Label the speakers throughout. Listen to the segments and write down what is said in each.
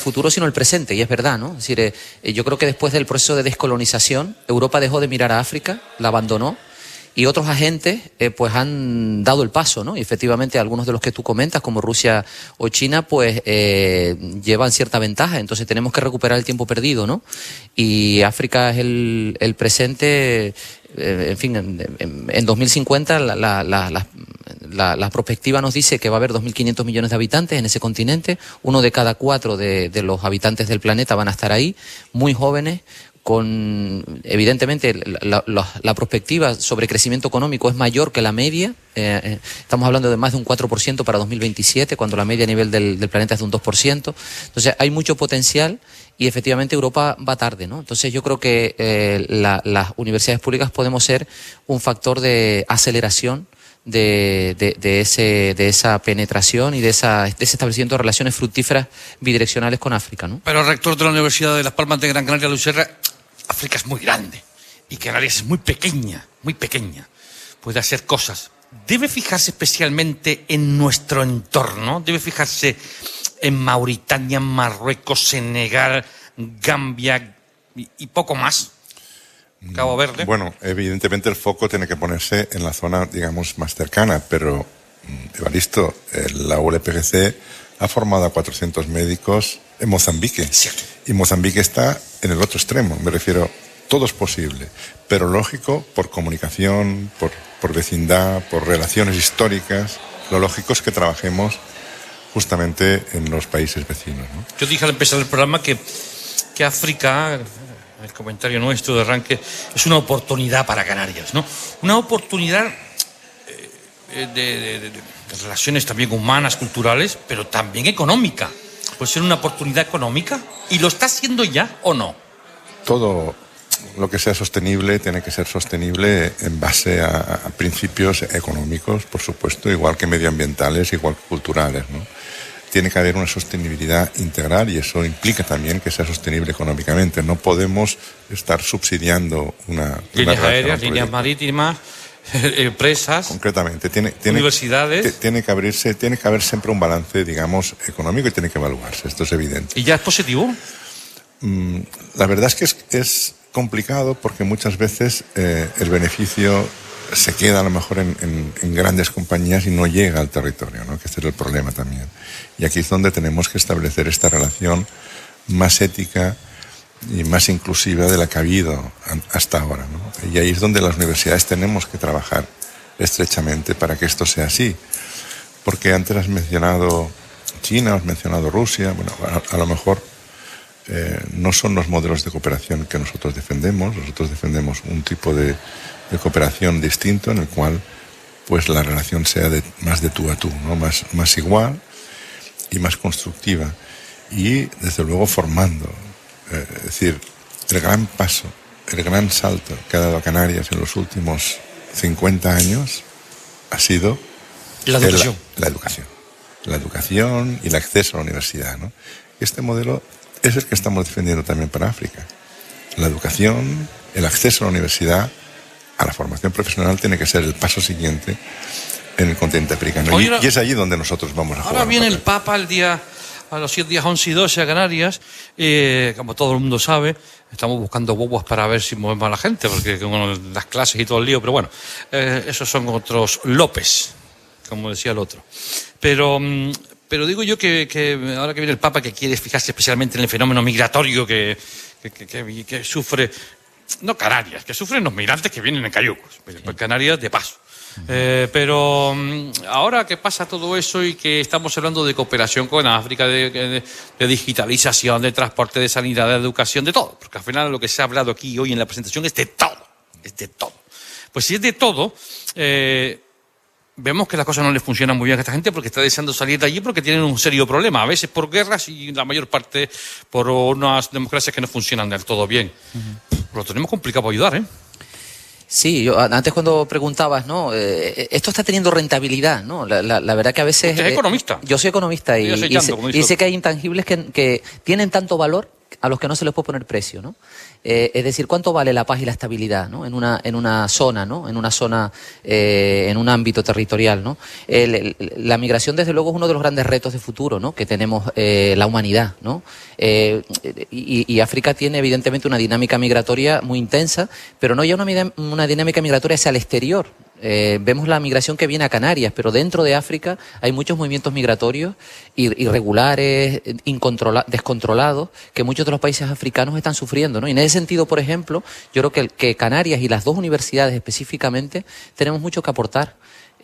Speaker 1: futuro sino el presente, y es verdad, ¿no? Es decir, yo creo que después del proceso de descolonización, Europa dejó de mirar a África, la abandonó, y otros agentes pues han dado el paso, ¿no? Y efectivamente algunos de los que tú comentas, como Rusia o China, pues llevan cierta ventaja, entonces tenemos que recuperar el tiempo perdido, ¿no? Y África es el presente, en fin, en 2050 la perspectiva nos dice que va a haber 2.500 millones de habitantes en ese continente, 1 de cada 4 de los habitantes del planeta van a estar ahí, muy jóvenes, evidentemente la perspectiva sobre crecimiento económico es mayor que la media, estamos hablando de más de un 4% para 2027, cuando la media a nivel del planeta es de un 2%, entonces hay mucho potencial y efectivamente Europa va tarde, ¿no? Entonces yo creo que las universidades públicas podemos ser un factor de aceleración de esa penetración y de ese establecimiento de relaciones fructíferas bidireccionales con África, ¿no?
Speaker 2: Pero, rector de la Universidad de Las Palmas de Gran Canaria, Luis Serra, África es muy grande y Canarias es muy pequeña, puede hacer cosas. ¿Debe fijarse especialmente en nuestro entorno? ¿Debe fijarse en Mauritania, Marruecos, Senegal, Gambia y poco más? Cabo Verde.
Speaker 3: Bueno, evidentemente el foco tiene que ponerse en la zona, digamos, más cercana, pero Evaristo, la ULPGC ha formado a 400 médicos en Mozambique.
Speaker 2: Cierto.
Speaker 3: Y Mozambique está en el otro extremo, me refiero, todo es posible, pero lógico, por comunicación, por vecindad, por relaciones históricas, lo lógico es que trabajemos justamente en los países vecinos, ¿no?
Speaker 2: Yo dije al empezar el programa que África, el comentario nuestro de arranque, es una oportunidad para Canarias, ¿no? Una oportunidad de relaciones también humanas, culturales, pero también económica. Puede ser una oportunidad económica, y lo está haciendo ya o no.
Speaker 3: Todo lo que sea sostenible tiene que ser sostenible en base a principios económicos, por supuesto, igual que medioambientales, igual que culturales, ¿no? Tiene que haber una sostenibilidad integral y eso implica también que sea sostenible económicamente. No podemos estar subsidiando
Speaker 2: líneas aéreas, líneas marítimas, empresas,
Speaker 3: concretamente,
Speaker 2: universidades.
Speaker 3: Tiene que haber siempre un balance, digamos, económico y tiene que evaluarse. Esto es evidente.
Speaker 2: ¿Y ya es positivo?
Speaker 3: La verdad es que es complicado porque muchas veces el beneficio se queda a lo mejor en grandes compañías y no llega al territorio, ¿no? Que este es el problema también. Y aquí es donde tenemos que establecer esta relación más ética y más inclusiva de la que ha habido hasta ahora, ¿no? Y ahí es donde las universidades tenemos que trabajar estrechamente para que esto sea así. Porque antes has mencionado China, has mencionado Rusia, bueno, a lo mejor no son los modelos de cooperación que nosotros defendemos defendemos un tipo de cooperación distinto en el cual pues la relación sea más de tú a tú, ¿no? Más igual y más constructiva y desde luego formando. Es decir, el gran paso, el gran salto que ha dado Canarias en los últimos 50 años ha sido
Speaker 2: la educación.
Speaker 3: La educación y el acceso a la universidad, ¿no? Este modelo es el que estamos defendiendo también para África. La educación, el acceso a la universidad, a la formación profesional tiene que ser el paso siguiente en el continente africano. Y es allí donde nosotros vamos a jugar.
Speaker 2: Ahora viene el Papa a los 7 días 11 y 12 a Canarias, como todo el mundo sabe, estamos buscando bobos para ver si movemos a la gente, porque con las clases y todo el lío, pero bueno, esos son otros López, como decía el otro. Pero digo yo que ahora que viene el Papa, que quiere fijarse especialmente en el fenómeno migratorio que sufre, no Canarias, que sufren los migrantes que vienen en cayucos, Canarias de paso. Pero ahora que pasa todo eso y que estamos hablando de cooperación con África, de digitalización, de transporte, de sanidad, de educación, de todo, porque al final lo que se ha hablado aquí hoy en la presentación es de todo, Pues si es de todo, vemos que las cosas no les funcionan muy bien a esta gente porque está deseando salir de allí porque tienen un serio problema, a veces por guerras y la mayor parte por unas democracias que no funcionan del todo bien. Lo tenemos complicado para ayudar, ¿eh?
Speaker 1: Sí, yo antes cuando preguntabas, ¿no? Esto está teniendo rentabilidad, ¿no? La verdad que a veces...
Speaker 2: Usted es economista.
Speaker 1: Yo soy economista y sé que hay intangibles que tienen tanto valor a los que no se les puede poner precio, ¿no? Es decir, ¿cuánto vale la paz y la estabilidad, ¿no? en una zona, ¿no? En un ámbito territorial, ¿no? La migración, desde luego, es uno de los grandes retos de futuro, ¿no? Que tenemos la humanidad, ¿no? Y África tiene, evidentemente, una dinámica migratoria muy intensa, pero no ya una dinámica migratoria hacia el exterior. Vemos la migración que viene a Canarias, pero dentro de África hay muchos movimientos migratorios irregulares, descontrolados, que muchos de los países africanos están sufriendo, ¿no? Y en ese sentido, por ejemplo, yo creo que Canarias y las dos universidades específicamente tenemos mucho que aportar.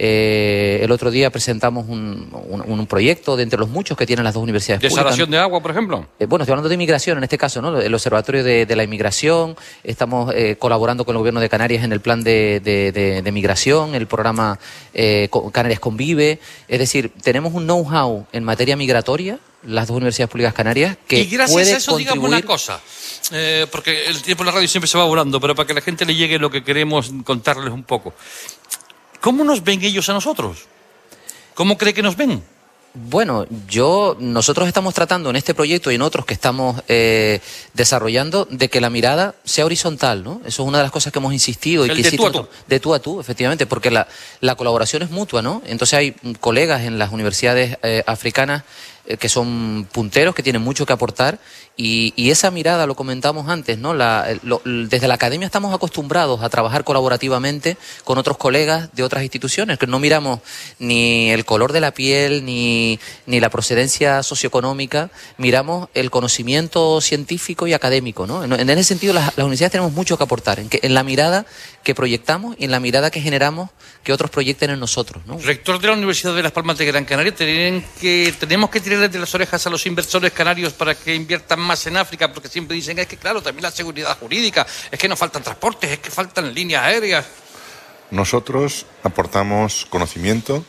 Speaker 1: El otro día presentamos un proyecto de entre los muchos que tienen las dos universidades públicas.
Speaker 2: ¿Desalación de agua, por ejemplo?
Speaker 1: Bueno, estoy hablando de inmigración en este caso, ¿no? El Observatorio de la Inmigración. Estamos colaborando con el Gobierno de Canarias en el plan de migración, el programa Canarias Convive. Es decir, tenemos un know-how en materia migratoria, las dos universidades públicas canarias, que
Speaker 2: y gracias
Speaker 1: puede
Speaker 2: a eso,
Speaker 1: contribuir...
Speaker 2: digamos una cosa, porque el tiempo en la radio siempre se va volando, pero para que a la gente le llegue lo que queremos contarles un poco. ¿Cómo nos ven ellos a nosotros? ¿Cómo cree que nos ven?
Speaker 1: Bueno, nosotros estamos tratando en este proyecto y en otros que estamos desarrollando de que la mirada sea horizontal, ¿no? Eso es una de las cosas que hemos insistido. Y
Speaker 2: de tú a tú.
Speaker 1: De tú a tú, efectivamente, porque la colaboración es mutua, ¿no? Entonces hay colegas en las universidades africanas que son punteros, que tienen mucho que aportar, y esa mirada, lo comentamos antes, ¿no? Desde la academia estamos acostumbrados a trabajar colaborativamente con otros colegas de otras instituciones, que no miramos ni el color de la piel, ni la procedencia socioeconómica, miramos el conocimiento científico y académico, ¿no? En ese sentido, las universidades tenemos mucho que aportar, en la mirada que proyectamos y en la mirada que generamos que otros proyecten en nosotros, ¿no?
Speaker 2: Rector de la Universidad de Las Palmas de Gran Canaria, tenemos que tirarles de las orejas a los inversores canarios para que inviertan más en África, porque siempre dicen, es que claro, también la seguridad jurídica, es que nos faltan transportes, es que faltan líneas aéreas.
Speaker 3: Nosotros aportamos conocimiento,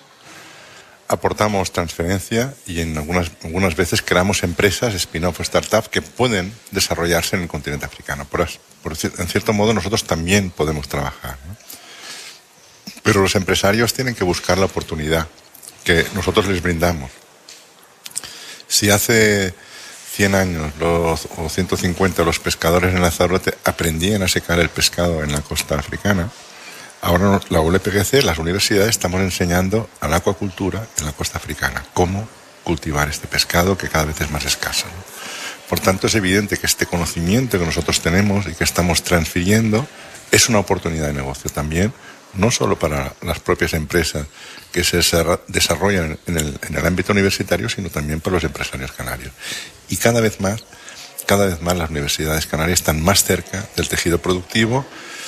Speaker 3: aportamos transferencia y en algunas veces creamos empresas, spin-off, startups que pueden desarrollarse en el continente africano. En cierto modo nosotros también podemos trabajar, ¿no? Pero los empresarios tienen que buscar la oportunidad que nosotros les brindamos. Si hace 100 años o 150 los pescadores en Lanzarote aprendían a secar el pescado en la costa africana, ahora la ULPGC, las universidades, estamos enseñando a la acuacultura en la costa africana, cómo cultivar este pescado que cada vez es más escaso, ¿no? Por tanto, es evidente que este conocimiento que nosotros tenemos y que estamos transfiriendo es una oportunidad de negocio también, no solo para las propias empresas que se desarrollan en el ámbito universitario, sino también para los empresarios canarios. Y cada vez más las universidades canarias están más cerca del tejido productivo,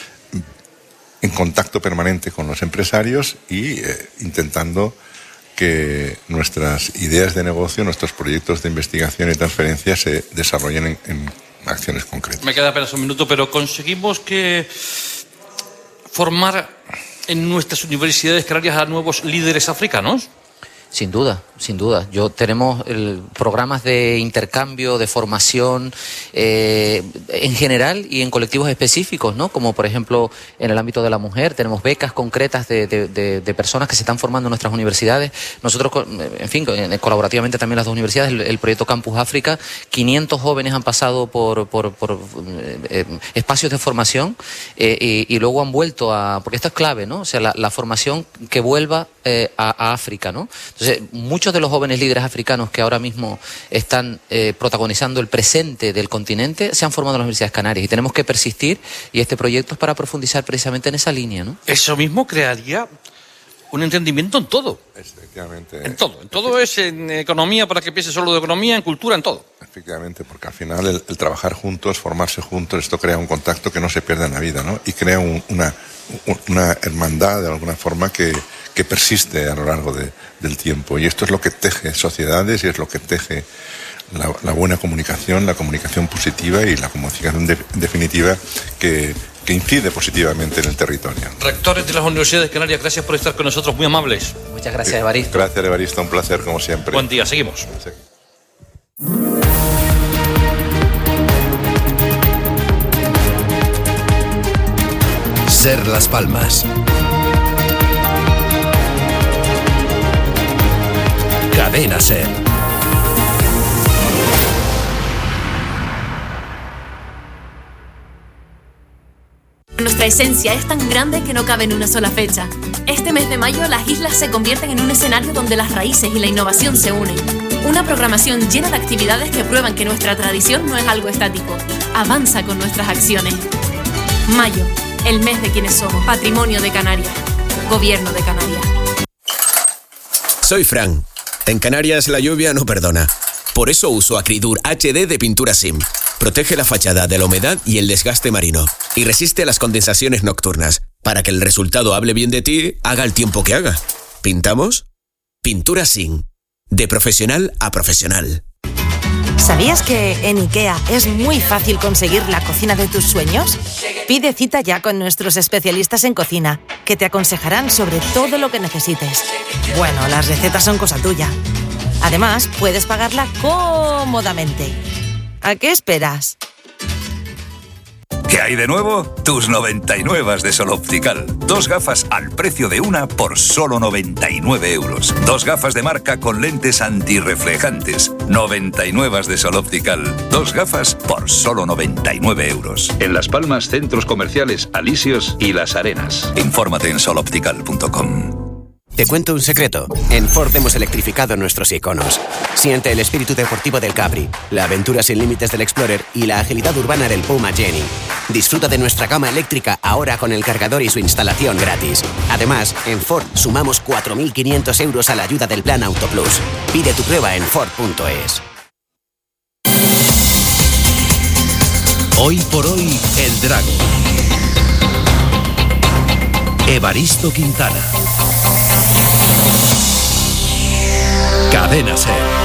Speaker 3: en contacto permanente con los empresarios y intentando que nuestras ideas de negocio, nuestros proyectos de investigación y transferencia se desarrollen en acciones concretas. Me
Speaker 2: queda apenas un minuto, pero conseguimos que formar en nuestras universidades canarias a nuevos líderes africanos.
Speaker 1: Sin duda, sin duda. Tenemos programas de intercambio, de formación, en general y en colectivos específicos, ¿no? Como por ejemplo en el ámbito de la mujer, tenemos becas concretas de personas que se están formando en nuestras universidades. Nosotros, en fin, colaborativamente también las dos universidades, el proyecto Campus África, 500 jóvenes han pasado por espacios de formación y luego han vuelto porque esto es clave, ¿no? O sea, la formación que vuelva a África, ¿no? Entonces, muchos de los jóvenes líderes africanos que ahora mismo están protagonizando el presente del continente se han formado en las universidades canarias y tenemos que persistir, y este proyecto es para profundizar precisamente en esa línea, ¿no?
Speaker 2: Eso mismo crearía un entendimiento en todo.
Speaker 3: Efectivamente.
Speaker 2: En todo. En todo es en economía, para que piense solo de economía, en cultura, en todo.
Speaker 3: Efectivamente, porque al final el trabajar juntos, formarse juntos, esto crea un contacto que no se pierde en la vida, ¿no? Y crea una hermandad de alguna forma que persiste a lo largo del tiempo. Y esto es lo que teje sociedades y es lo que teje la buena comunicación, la comunicación positiva y la comunicación definitiva que incide positivamente en el territorio.
Speaker 2: Rectores de las Universidades Canarias, gracias por estar con nosotros, muy amables.
Speaker 1: Muchas gracias, Evaristo.
Speaker 3: Gracias, Evaristo, un placer como siempre.
Speaker 2: Buen día, seguimos.
Speaker 4: Ser Las Palmas. Cadena Ser. Nuestra esencia es tan grande que no cabe en una sola fecha. Este mes de mayo las islas se convierten en un escenario donde las raíces y la innovación se unen. Una programación llena de actividades que prueban que nuestra tradición no es algo estático. Avanza con nuestras acciones. Mayo, el mes de quienes somos. Patrimonio de Canarias. Gobierno de Canarias.
Speaker 5: Soy Fran. En Canarias la lluvia no perdona. Por eso uso Acridur HD de Pintura Sim. Protege la fachada de la humedad y el desgaste marino. Y resiste a las condensaciones nocturnas. Para que el resultado hable bien de ti, haga el tiempo que haga. ¿Pintamos? Pintura Sim. De profesional a profesional.
Speaker 6: ¿Sabías que en IKEA es muy fácil conseguir la cocina de tus sueños? Pide cita ya con nuestros especialistas en cocina, que te aconsejarán sobre todo lo que necesites. Bueno, las recetas son cosa tuya. Además, puedes pagarla cómodamente. ¿A qué esperas?
Speaker 7: ¿Qué hay de nuevo? Tus 99 de Sol Optical. 2 gafas al precio de una por solo 99 euros. 2 gafas de marca con lentes antirreflejantes. 99 de Sol Optical. 2 gafas por solo 99 euros. En Las Palmas, centros comerciales Alisios y Las Arenas. Infórmate en soloptical.com.
Speaker 8: Te cuento un secreto. En Ford hemos electrificado nuestros iconos. Siente el espíritu deportivo del Capri, la aventura sin límites del Explorer y la agilidad urbana del Puma Jenny. Disfruta de nuestra gama eléctrica ahora con el cargador y su instalación gratis. Además, en Ford sumamos 4.500 euros a la ayuda del Plan Auto Plus. Pide tu prueba en Ford.es.
Speaker 9: Hoy por hoy, el Drago. Evaristo Quintana. Cadena SER.